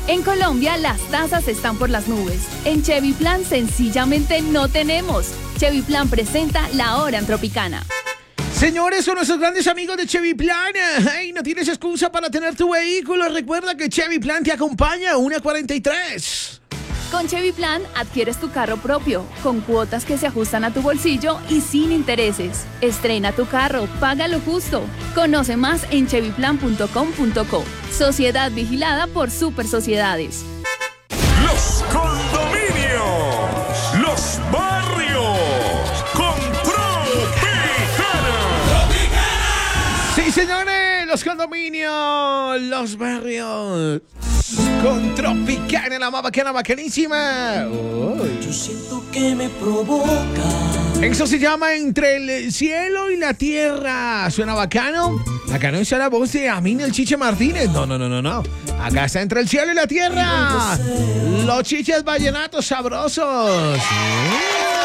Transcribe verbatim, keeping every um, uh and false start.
En Colombia las tasas están por las nubes. En Chevy Plan sencillamente no tenemos. Chevy Plan presenta La Hora en Tropicana. Señores, son nuestros grandes amigos de Chevy Plan. Hey, no tienes excusa para tener tu vehículo. Recuerda que Chevy Plan te acompaña. una cuarenta y tres. Con Chevy Plan adquieres tu carro propio, con cuotas que se ajustan a tu bolsillo y sin intereses. Estrena tu carro, paga lo justo. Conoce más en chevy plan punto com punto co. Sociedad vigilada por Super Sociedades. Los condominios, los barrios, con Tropicana. Sí, señores, los condominios, los barrios, con Tropicana, la más bacana, bacanísima. Uy. Yo siento que me provoca. Eso se llama Entre el cielo y la tierra. ¿Suena bacano? Acá no está la voz de Amin el Chiche Martínez. No, no, no, no, no. Acá está Entre el cielo y la tierra. Los chiches vallenatos sabrosos.